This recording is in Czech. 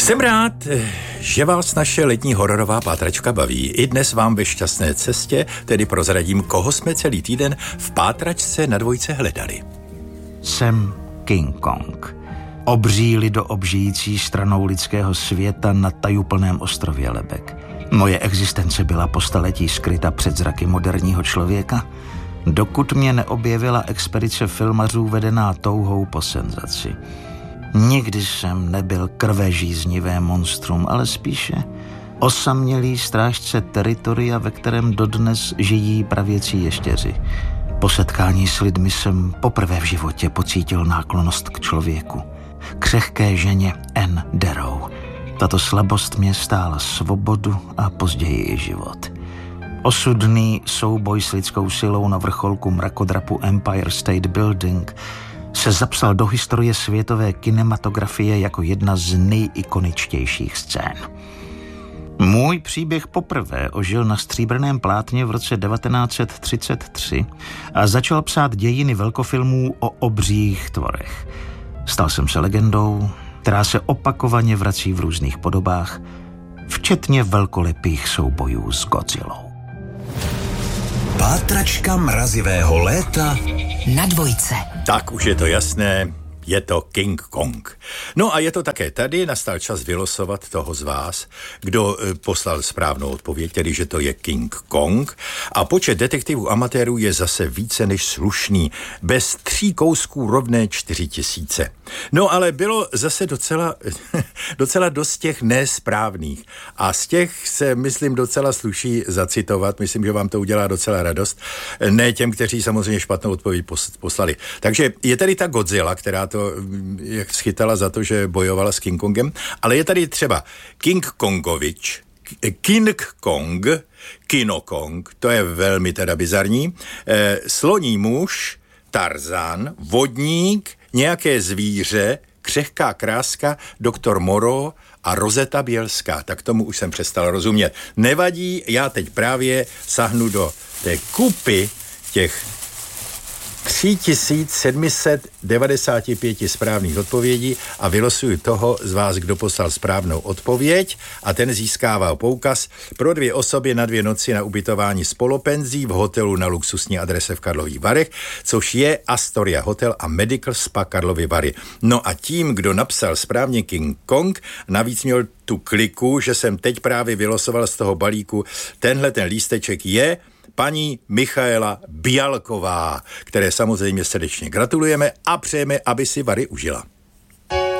Jsem rád, že vás naše letní hororová pátračka baví. I dnes vám ve šťastné cestě tedy prozradím, koho jsme celý týden v pátračce na dvojce hledali. Jsem King Kong. Obří lidoobžijící stranou lidského světa na tajuplném ostrově Lebek. Moje existence byla po staletí skryta před zraky moderního člověka, dokud mě neobjevila expedice filmařů vedená touhou po senzaci. Nikdy jsem nebyl krvežíznivé monstrum, ale spíše osamělý strážce teritoria, ve kterém dodnes žijí pravěcí ještěři. Po setkání s lidmi jsem poprvé v životě pocítil náklonnost k člověku. Křehké ženě Anne Darrow. Tato slabost mě stála svobodu a později i život. Osudný souboj s lidskou silou na vrcholku mrakodrapu Empire State Building se zapsal do historie světové kinematografie jako jedna z nejikoničtějších scén. Můj příběh poprvé ožil na stříbrném plátně v roce 1933 a začal psát dějiny velkofilmů o obřích tvorech. Stal jsem se legendou, která se opakovaně vrací v různých podobách, včetně velkolepých soubojů s Godzillou. Pátračka mrazivého léta na dvojce. Tak už je to jasné, je to King Kong. No a je to také tady, nastal čas vylosovat toho z vás, kdo poslal správnou odpověď, tedy že to je King Kong. A počet detektivů amatérů je zase více než slušný. Bez 3 kousků rovné 4000. No ale bylo zase docela dost těch nesprávných. A z těch se, myslím, docela sluší zacitovat. Myslím, že vám to udělá docela radost. Ne těm, kteří samozřejmě špatnou odpověď poslali. Takže je tady ta Godzilla, která to jak schytala za to, že bojovala s King Kongem, ale je tady třeba King Kongovič, King Kong, Kino Kong, to je velmi teda bizarní, sloní muž, Tarzan, vodník, nějaké zvíře, křehká kráska, doktor Moro a Rozeta Bělská. Tak tomu už jsem přestal rozumět. Nevadí, já teď právě sahnu do té kupy těch 3795 správných odpovědí a vylosuju toho z vás, kdo poslal správnou odpověď, a ten získává poukaz pro 2 osoby na 2 noci na ubytování s polopenzí v hotelu na luxusní adrese v Karlových Varech, což je Astoria Hotel a Medical Spa Karlovy Vary. No a tím, kdo napsal správně King Kong, navíc měl tu kliku, že jsem teď právě vylosoval z toho balíku tenhle ten lísteček, je paní Michaela Bialková, které samozřejmě srdečně gratulujeme a přejeme, aby si Vary užila.